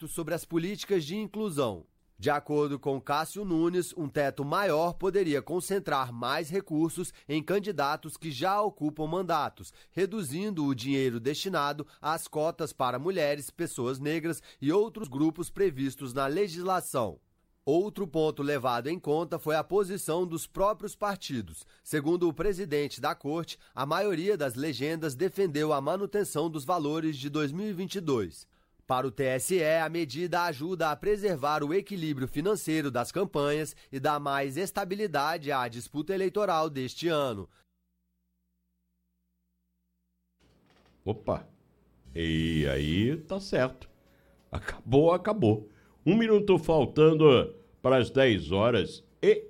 impacto sobre as políticas de inclusão. De acordo com Cássio Nunes, um teto maior poderia concentrar mais recursos em candidatos que já ocupam mandatos, reduzindo o dinheiro destinado às cotas para mulheres, pessoas negras e outros grupos previstos na legislação. Outro ponto levado em conta foi a posição dos próprios partidos. Segundo o presidente da Corte, a maioria das legendas defendeu a manutenção dos valores de 2022. Para o TSE, a medida ajuda a preservar o equilíbrio financeiro das campanhas e dá mais estabilidade à disputa eleitoral deste ano. Opa! E aí, tá certo. Acabou. 1 minuto faltando para as 10 horas.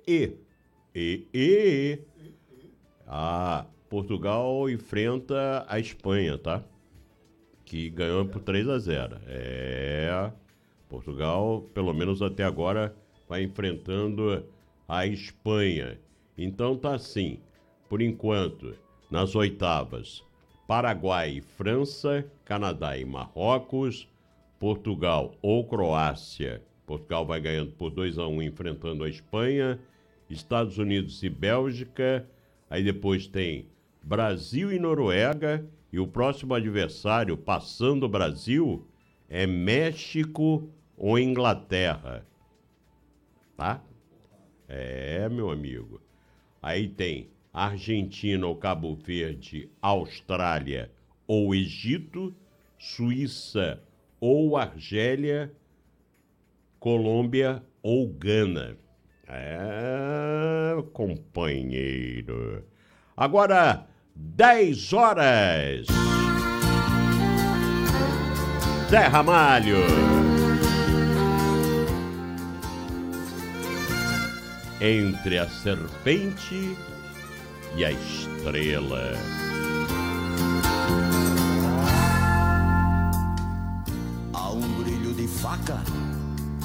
Portugal enfrenta a Espanha, tá? Que ganhou por 3-0. Portugal, pelo menos até agora, vai enfrentando a Espanha. Então tá assim, por enquanto, nas oitavas, Paraguai e França, Canadá e Marrocos, Portugal ou Croácia. Portugal vai ganhando por 2-1 enfrentando a Espanha, Estados Unidos e Bélgica, aí depois tem Brasil e Noruega, e o próximo adversário, passando o Brasil, é México ou Inglaterra. Tá? Meu amigo. Aí tem Argentina ou Cabo Verde, Austrália ou Egito, Suíça ou Argélia, Colômbia ou Gana. Companheiro. Agora, 10 horas. Zé Ramalho. Entre a serpente e a estrela. Há um brilho de faca